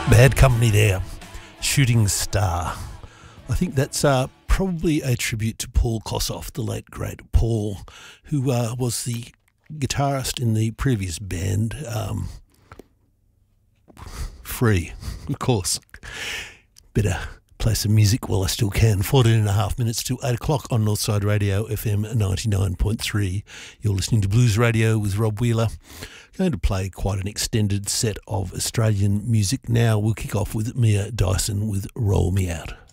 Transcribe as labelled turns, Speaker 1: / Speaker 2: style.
Speaker 1: Bad Company there, Shooting Star. I think that's probably a tribute to Paul Kossoff, the late great Paul, who was the guitarist in the previous band, Free, of course. Better play some music while I still can. 14 and a half minutes to 8 o'clock on Northside Radio, FM 99.3. You're listening to Blues Radio with Rob Wheeler. Going to play quite an extended set of Australian music now. We'll kick off with Mia Dyson with Roll Me Out.